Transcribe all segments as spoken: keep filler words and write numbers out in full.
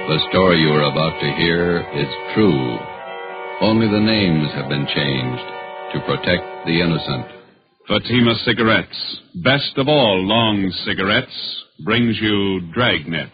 The story you are about to hear is true. Only the names have been changed to protect the innocent. Fatima Cigarettes, best of all long cigarettes, brings you Dragnet.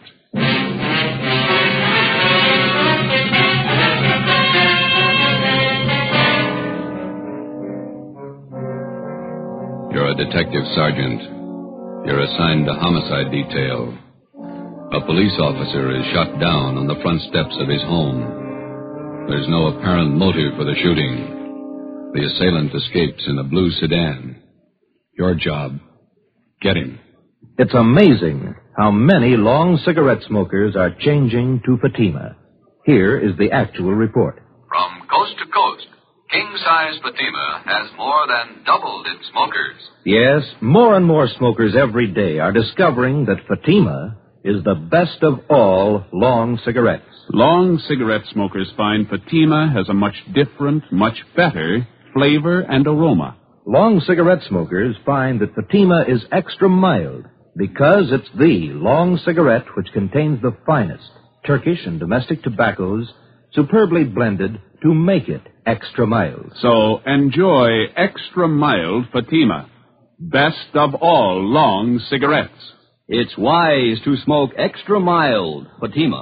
You're a detective sergeant. You're assigned to homicide detail. A police officer is shot down on the front steps of his home. There's no apparent motive for the shooting. The assailant escapes in a blue sedan. Your job, get him. It's amazing how many long cigarette smokers are changing to Fatima. Here is the actual report. From coast to coast, king-size Fatima has more than doubled its smokers. Yes, more and more smokers every day are discovering that Fatima is the best of all long cigarettes. Long cigarette smokers find Fatima has a much different, much better flavor and aroma. Long cigarette smokers find that Fatima is extra mild because it's the long cigarette which contains the finest Turkish and domestic tobaccos superbly blended to make it extra mild. So enjoy extra mild Fatima, best of all long cigarettes. It's wise to smoke extra mild Fatima.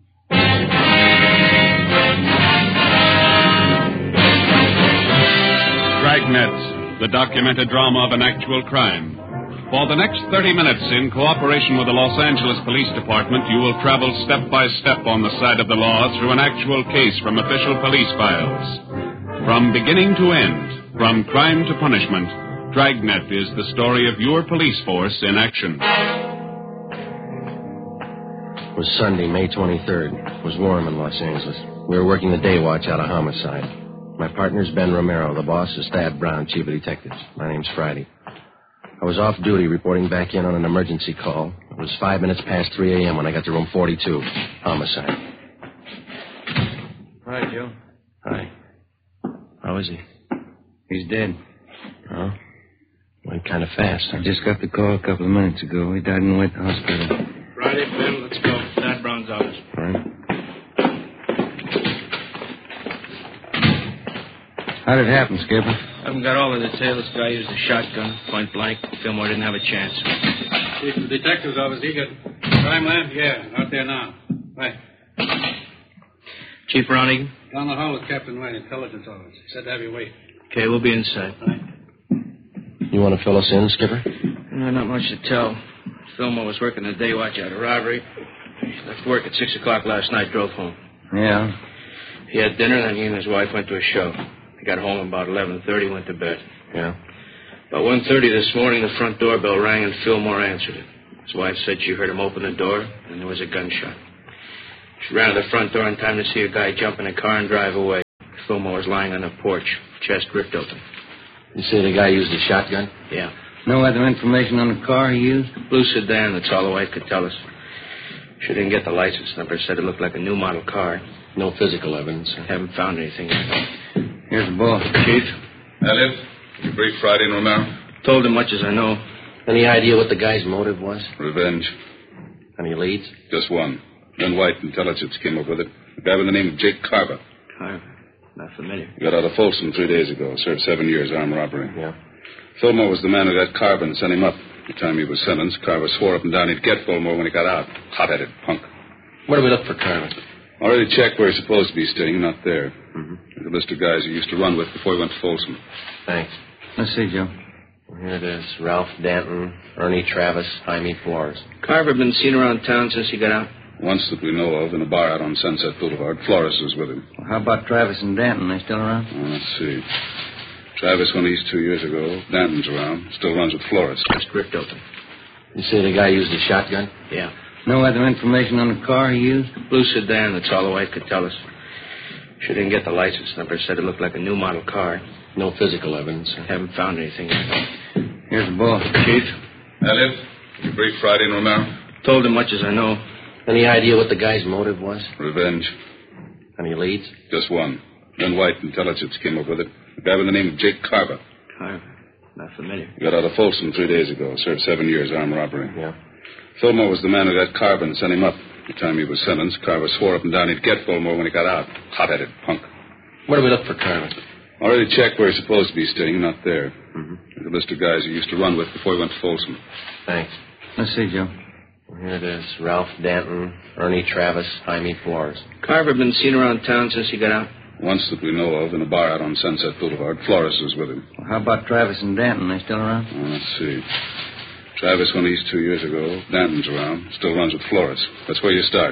Dragnet, the documented drama of an actual crime. For the next thirty minutes, in cooperation with the Los Angeles Police Department, you will travel step by step on the side of the law through an actual case from official police files. From beginning to end, from crime to punishment, Dragnet is the story of your police force in action. It was Sunday, May twenty-third. It was warm in Los Angeles. We were working the day watch out of homicide. My partner's Ben Romero. The boss is Thad Brown, chief of detectives. My name's Friday. I was off duty reporting back in on an emergency call. It was five minutes past three a.m. when I got to room forty-two. Homicide. Hi, Joe. Hi. How is he? He's dead. Oh? Went kind of fast. I just got the call a couple of minutes ago. He died on the way to the hospital. Friday, Ben, let's go. Thad Brown's office. All right. How did it happen, Skipper? I haven't got all the details. This guy used a shotgun, point blank. Fillmore didn't have a chance. Chief of the detective's office, he got crime lab? Yeah, out there now. Right. Chief Browning? Down the hall with Captain White, intelligence office. He said to have you wait. Okay, we'll be inside. Right. You want to fill us in, Skipper? No, not much to tell. Fillmore was working the day watch out of robbery. He left work at six o'clock last night, drove home. Yeah? He had dinner, then he and his wife went to a show. He got home about eleven thirty, went to bed. Yeah. About one thirty this morning, the front doorbell rang and Fillmore answered it. His wife said she heard him open the door, and there was a gunshot. She ran to the front door in time to see a guy jump in a car and drive away. Fillmore was lying on the porch, chest ripped open. You say the guy used a shotgun? Yeah. No other information on the car he used? Blue sedan, that's all the wife could tell us. She didn't get the license number, said it looked like a new model car. No physical evidence. Haven't found anything yet. Here's the boss. Chief? Elliot, you brief Friday and Romero? Told him much as I know. Any idea what the guy's motive was? Revenge. Any leads? Just one. Then White Intelligence came up with it. A guy by the name of Jake Carver. Carver? Not familiar. He got out of Folsom three days ago. Served seven years armed robbery. Yeah. Fillmore was the man who got Carver and sent him up. The time he was sentenced, Carver swore up and down he'd get Fillmore when he got out. Hot-headed punk. Where do we look for Carver? Already checked where he's supposed to be staying. Not there. Mm-hmm. There's a list of guys he used to run with before he went to Folsom. Thanks. Let's see, Joe. Here it is. Ralph Danton, Ernie Travis, Jaime Flores. Carver been seen around town since he got out? Once that we know of, in a bar out on Sunset Boulevard. Flores was with him. Well, how about Travis and Danton? They still around? Oh, let's see. Travis went east two years ago. Danton's around. Still runs with Flores. Just ripped open. You say the guy used a shotgun? Yeah. No other information on the car he used? Blue sedan, that's all the wife could tell us. She didn't get the license number, said it looked like a new model car. No physical evidence. Haven't found anything yet. Here's the boss. Chief? Elliot, you brief Friday and Romero? Told him much as I know. Any idea what the guy's motive was? Revenge. Any leads? Just one. Then White Intelligence came up with it. A guy by the name of Jake Carver. Carver? Not familiar. He got out of Folsom three days ago. Served seven years armed robbery. Yeah. Fillmore was the man who got Carver and sent him up. The time he was sentenced, Carver swore up and down he'd get Fulmore when he got out. Hot-headed punk. Where do we look for Carver? Already checked where he's supposed to be staying. Not there. Mm-hmm. There's a list of guys he used to run with before he went to Folsom. Thanks. Let's see, Joe. Here it is. Ralph Danton, Ernie Travis, Jaime Flores. Carver been seen around town since he got out? Once that we know of, in a bar out on Sunset Boulevard. Flores was with him. Well, how about Travis and Danton? They still around? Oh, let's see. Travis went east two years ago. Danton's around. Still runs with Flores. That's where you start.